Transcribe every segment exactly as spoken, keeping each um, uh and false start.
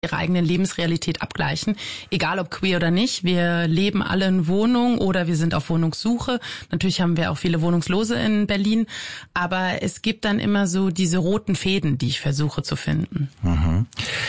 ihrer eigenen Lebensrealität abgleichen. Egal ob queer oder nicht, wir leben alle in Wohnung oder wir sind auf Wohnungssuche. Natürlich haben wir auch viele Wohnungslose in Berlin, aber es gibt dann immer so diese roten Fäden, die ich versuche zu finden. Mhm.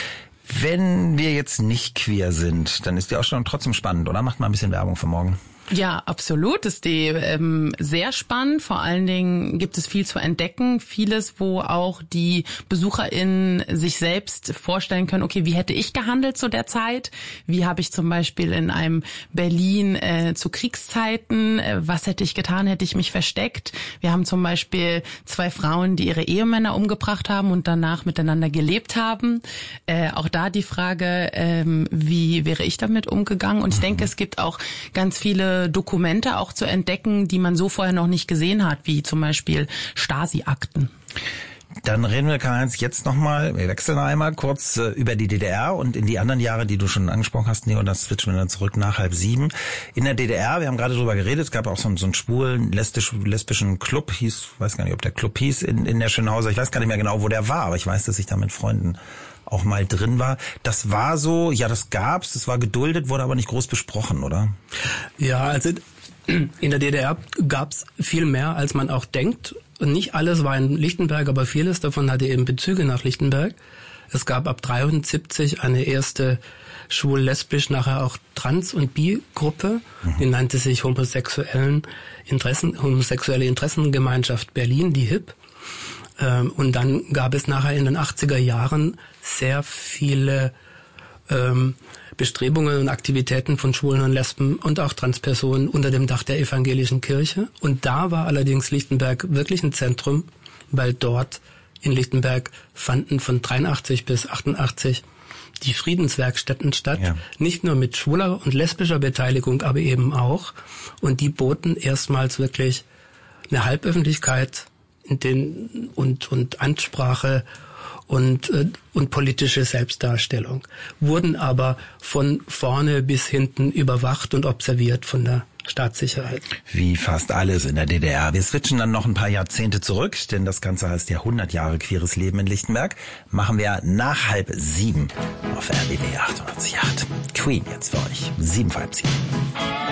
Wenn wir jetzt nicht queer sind, dann ist die Ausstellung trotzdem spannend, oder? Macht mal ein bisschen Werbung für morgen. Ja, absolut. Ist die ähm, sehr spannend. Vor allen Dingen gibt es viel zu entdecken. Vieles, wo auch die BesucherInnen sich selbst vorstellen können, okay, wie hätte ich gehandelt zu der Zeit? Wie habe ich zum Beispiel in einem Berlin äh, zu Kriegszeiten, äh, was hätte ich getan, hätte ich mich versteckt? Wir haben zum Beispiel zwei Frauen, die ihre Ehemänner umgebracht haben und danach miteinander gelebt haben. Äh, auch da die Frage, ähm, wie wäre ich damit umgegangen? Und ich denke, es gibt auch ganz viele Dokumente auch zu entdecken, die man so vorher noch nicht gesehen hat, wie zum Beispiel Stasi-Akten. Dann reden wir, Karl-Heinz, jetzt nochmal, wir wechseln einmal kurz äh, über die D D R und in die anderen Jahre, die du schon angesprochen hast, Neo, das switchen wir dann zurück nach halb sieben. In der D D R, wir haben gerade drüber geredet, es gab auch so, so einen schwulen, lesbisch, lesbischen Club, hieß, weiß gar nicht, ob der Club hieß, in, in der Schönhauser, ich weiß gar nicht mehr genau, wo der war, aber ich weiß, dass ich da mit Freunden auch mal drin war. Das war so, ja, das gab's, das war geduldet, wurde aber nicht groß besprochen, oder? Ja, also in der D D R gab's viel mehr, als man auch denkt. Nicht alles war in Lichtenberg, aber vieles davon hatte eben Bezüge nach Lichtenberg. Es gab ab dreiundsiebzig eine erste schwul-lesbisch, nachher auch trans- und bi-Gruppe. Mhm. Die nannte sich Homosexuellen Interessen, Homosexuelle Interessengemeinschaft Berlin, die H I P. Und dann gab es nachher in den achtziger Jahren sehr viele ähm, Bestrebungen und Aktivitäten von Schwulen und Lesben und auch Transpersonen unter dem Dach der evangelischen Kirche. Und da war allerdings Lichtenberg wirklich ein Zentrum, weil dort in Lichtenberg fanden von dreiundachtzig bis achtundachtzig die Friedenswerkstätten statt. Ja. Nicht nur mit schwuler und lesbischer Beteiligung, aber eben auch. Und die boten erstmals wirklich eine Halböffentlichkeit in den, und, und Ansprache und, äh, und politische Selbstdarstellung, wurden aber von vorne bis hinten überwacht und observiert von der Staatssicherheit. Wie fast alles in der D D R. Wir switchen dann noch ein paar Jahrzehnte zurück, denn das Ganze heißt ja hundert Jahre queeres Leben in Lichtenberg. Machen wir nach halb sieben auf R B B achtundachtzig Komma acht. Queen jetzt für euch. Sieben vor halb sieben.